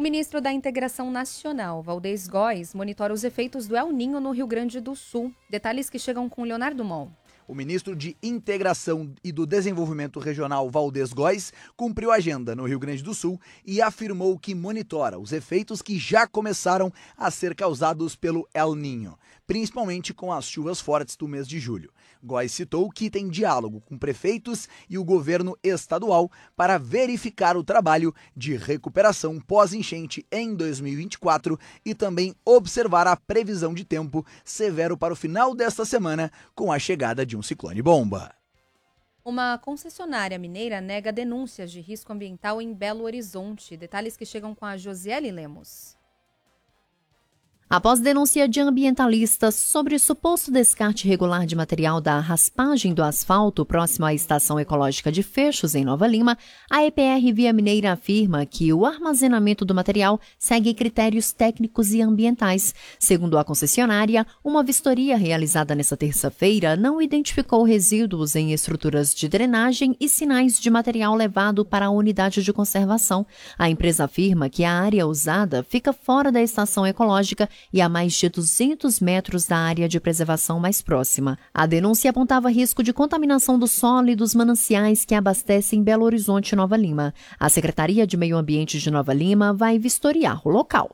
ministro da Integração Nacional, Valdez Góes, monitora os efeitos do El Ninho no Rio Grande do Sul. Detalhes que chegam com Leonardo Mon. O ministro de Integração e do Desenvolvimento Regional, Valdez Góes, cumpriu a agenda no Rio Grande do Sul e afirmou que monitora os efeitos que já começaram a ser causados pelo El Ninho, principalmente com as chuvas fortes do mês de julho. Góes citou que tem diálogo com prefeitos e o governo estadual para verificar o trabalho de recuperação pós-enchente em 2024 e também observar a previsão de tempo severo para o final desta semana com a chegada de um ciclone bomba. Uma concessionária mineira nega denúncias de risco ambiental em Belo Horizonte. Detalhes que chegam com a Josiele Lemos. Após denúncia de ambientalistas sobre suposto descarte irregular de material da raspagem do asfalto próximo à Estação Ecológica de Fechos, em Nova Lima, a EPR Via Mineira afirma que o armazenamento do material segue critérios técnicos e ambientais. Segundo a concessionária, uma vistoria realizada nesta terça-feira não identificou resíduos em estruturas de drenagem e sinais de material levado para a unidade de conservação. A empresa afirma que a área usada fica fora da Estação Ecológica e a mais de 200 metros da área de preservação mais próxima. A denúncia apontava risco de contaminação do solo e dos mananciais que abastecem Belo Horizonte e Nova Lima. A Secretaria de Meio Ambiente de Nova Lima vai vistoriar o local.